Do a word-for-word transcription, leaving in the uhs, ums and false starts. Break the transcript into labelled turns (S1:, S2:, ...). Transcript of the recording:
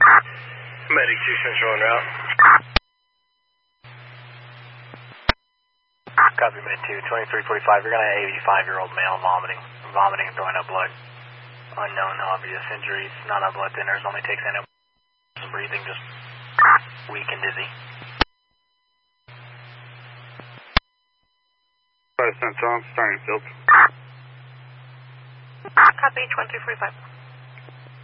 S1: Medic two Central en route. Copy, Med two, twenty-three forty-five. You're going to have an eighty-five-year-old male vomiting. Vomiting and throwing up blood. Unknown obvious injuries. Not on blood thinners. Only takes antibiotics. Breathing just weak and dizzy.
S2: five Central, starting field.
S3: Copy, twenty-three forty-five.